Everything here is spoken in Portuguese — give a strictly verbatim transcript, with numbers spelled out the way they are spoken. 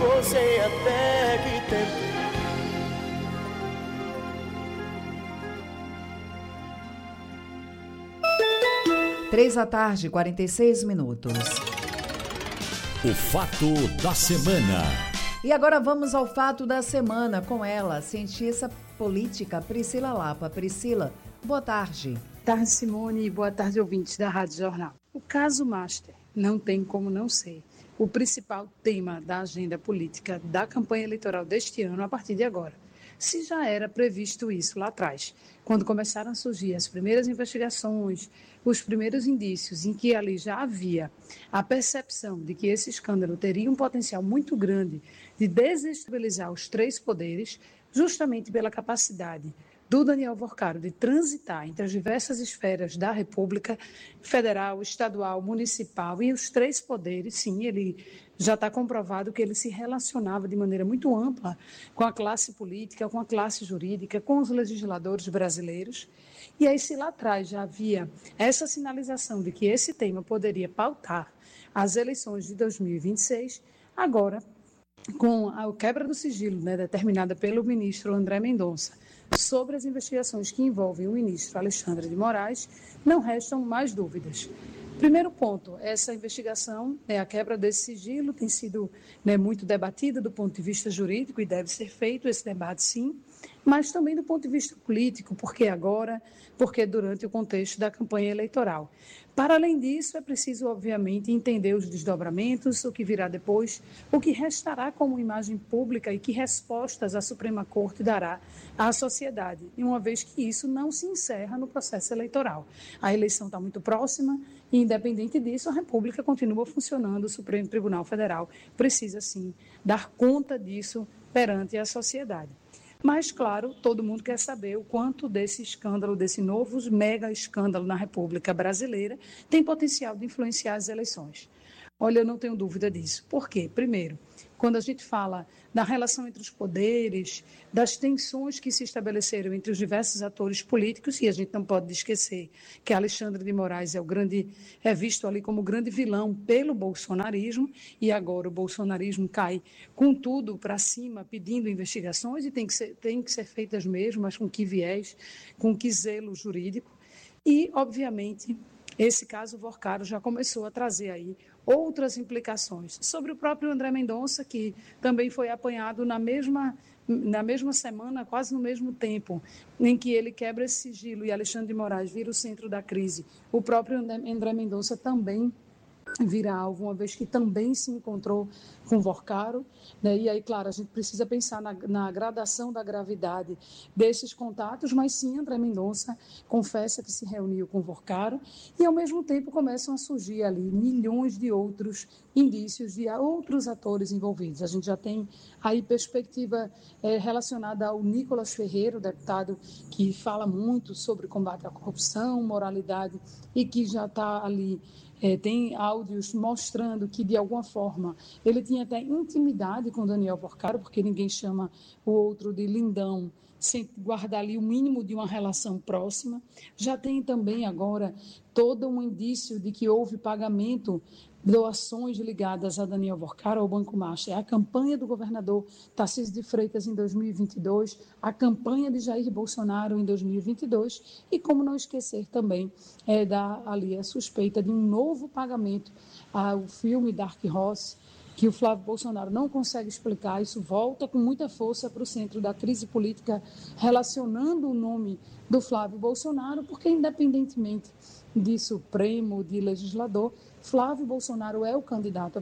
você até que tentou. Três da tarde, quarenta e seis minutos. O fato da semana. E agora vamos ao fato da semana com ela, cientista política Priscila Lapa. Priscila, boa tarde. Boa tarde, Simone, e boa tarde, ouvintes da Rádio Jornal. O caso Master não tem como não ser o principal tema da agenda política da campanha eleitoral deste ano a partir de agora. Se já era previsto isso lá atrás, quando começaram a surgir as primeiras investigações, os primeiros indícios em que ali já havia a percepção de que esse escândalo teria um potencial muito grande de desestabilizar os três poderes, justamente pela capacidade do Daniel Worcaro de transitar entre as diversas esferas da República, federal, estadual, municipal e os três poderes, sim, ele já está comprovado que ele se relacionava de maneira muito ampla com a classe política, com a classe jurídica, com os legisladores brasileiros. E aí, se lá atrás já havia essa sinalização de que esse tema poderia pautar as eleições de dois mil e vinte e seis, agora, com a quebra do sigilo, né, determinada pelo ministro André Mendonça, sobre as investigações que envolvem o ministro Alexandre de Moraes, não restam mais dúvidas. Primeiro ponto, essa investigação, né, a quebra desse sigilo tem sido, né, muito debatida do ponto de vista jurídico e deve ser feito esse debate, sim, mas também do ponto de vista político, porque agora, porque durante o contexto da campanha eleitoral. Para além disso, é preciso, obviamente, entender os desdobramentos, o que virá depois, o que restará como imagem pública e que respostas a Suprema Corte dará à sociedade, uma vez que isso não se encerra no processo eleitoral. A eleição está muito próxima e, independente disso, a República continua funcionando, o Supremo Tribunal Federal precisa, sim, dar conta disso perante a sociedade. Mas, claro, todo mundo quer saber o quanto desse escândalo, desse novo mega escândalo na República Brasileira, tem potencial de influenciar as eleições. Olha, eu não tenho dúvida disso. Por quê? Primeiro, quando a gente fala da relação entre os poderes, das tensões que se estabeleceram entre os diversos atores políticos, e a gente não pode esquecer que Alexandre de Moraes é, o grande, é visto ali como o grande vilão pelo bolsonarismo, e agora o bolsonarismo cai com tudo para cima, pedindo investigações, e tem que ser, tem que ser feitas mesmo, mas com que viés, com que zelo jurídico. E, obviamente, esse caso Worcaro já começou a trazer aí outras implicações sobre o próprio André Mendonça, que também foi apanhado na mesma, na mesma semana, quase no mesmo tempo, em que ele quebra esse sigilo e Alexandre de Moraes vira o centro da crise. O próprio André Mendonça também vira alvo, uma vez que também se encontrou com Worcaro, né? E aí, claro, a gente precisa pensar na, na gradação da gravidade desses contatos, mas sim, André Mendonça confessa que se reuniu com Worcaro e, ao mesmo tempo, começam a surgir ali milhões de outros indícios de outros atores envolvidos. A gente já tem aí perspectiva é, relacionada ao Nicolas Ferreira, o deputado que fala muito sobre combate à corrupção, moralidade e que já está ali. É, tem áudios mostrando que, de alguma forma, ele tinha até intimidade com Daniel Worcaro, porque ninguém chama o outro de lindão sem guardar ali o mínimo de uma relação próxima. Já tem também agora todo um indício de que houve pagamento, doações ligadas a Daniel Worcaro, ao Banco Master, a campanha do governador Tarcísio de Freitas em dois mil e vinte e dois, a campanha de Jair Bolsonaro em dois mil e vinte e dois e, como não esquecer também, é, da, ali a suspeita de um novo pagamento ao filme Dark Horse, que o Flávio Bolsonaro não consegue explicar. Isso volta com muita força para o centro da crise política, relacionando o nome do Flávio Bolsonaro, porque, independentemente de Supremo, de legislador, Flávio Bolsonaro é o candidato